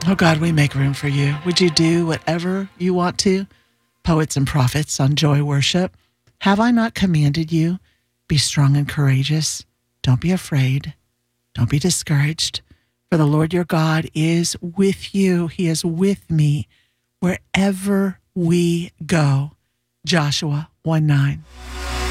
Oh God, we make room for you. Would you do whatever you want to? Poets and prophets on Joy Worship. Have I not commanded you? Be strong and courageous. Don't be afraid. Don't be discouraged. For the Lord your God is with you. He is with me wherever we go. Joshua 1:9.